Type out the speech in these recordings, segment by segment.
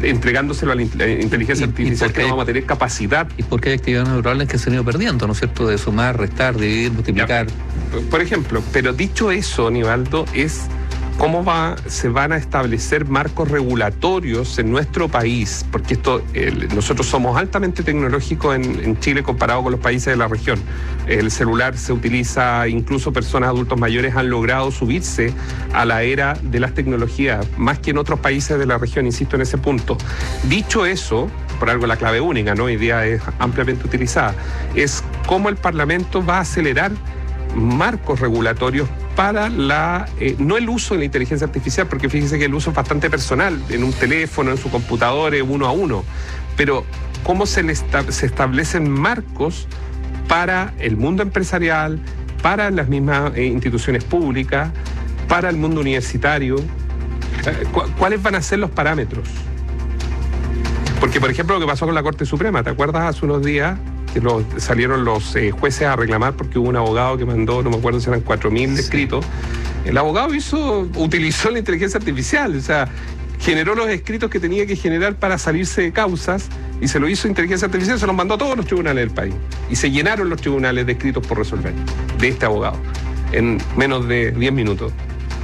entregándoselo a la inteligencia artificial, que no vamos a tener capacidad. ¿Y por qué hay actividades neurales que se han ido perdiendo, ¿no es cierto? De sumar, restar, dividir, multiplicar. Ya, por ejemplo, pero dicho eso, Nivaldo, es cómo se van a establecer marcos regulatorios en nuestro país, porque nosotros somos altamente tecnológicos en Chile comparado con los países de la región. El celular se utiliza, incluso personas adultos mayores han logrado subirse a la era de las tecnologías, más que en otros países de la región, insisto en ese punto. Dicho eso, por algo la clave única, ¿no? Hoy día es ampliamente utilizada, es cómo el Parlamento va a acelerar marcos regulatorios para no el uso de la inteligencia artificial, porque fíjense que el uso es bastante personal, en un teléfono, en su computador, uno a uno, pero cómo se establecen marcos para el mundo empresarial, para las mismas instituciones públicas, para el mundo universitario, ¿cuáles van a ser los parámetros? Porque, por ejemplo, lo que pasó con la Corte Suprema, ¿te acuerdas hace unos días? Que salieron los jueces a reclamar porque hubo un abogado que mandó, no me acuerdo si eran 4.000 escritos. El abogado utilizó la inteligencia artificial, o sea, generó los escritos que tenía que generar para salirse de causas y se lo hizo inteligencia artificial, se los mandó a todos los tribunales del país. Y se llenaron los tribunales de escritos por resolver de este abogado en menos de 10 minutos.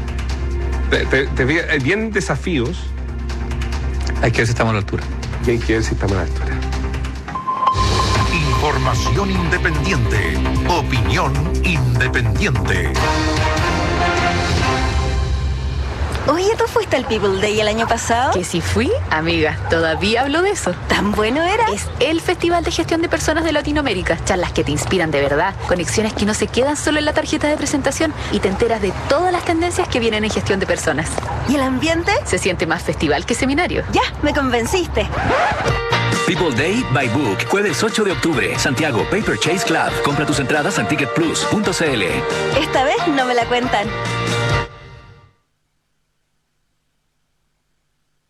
Vienen desafíos. Hay que ver si estamos a la altura. Y hay que ver si estamos a la altura. Información independiente. Opinión independiente. Oye, ¿tú fuiste al People Day el año pasado? Que si fui, amiga, todavía hablo de eso. ¿Tan bueno era? Es el Festival de Gestión de Personas de Latinoamérica. Charlas que te inspiran de verdad, conexiones que no se quedan solo en la tarjeta de presentación y te enteras de todas las tendencias que vienen en gestión de personas. ¿Y el ambiente? Se siente más festival que seminario. Ya, me convenciste. People Day by Book, jueves 8 de octubre, Santiago, Paper Chase Club. Compra tus entradas en ticketplus.cl. Esta vez no me la cuentan.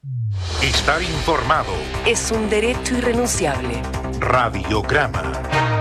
Estar informado. Es un derecho irrenunciable. Radiograma.